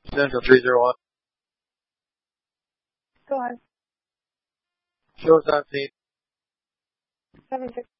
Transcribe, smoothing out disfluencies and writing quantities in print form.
Central 301. Go ahead. Show us on scene. 76.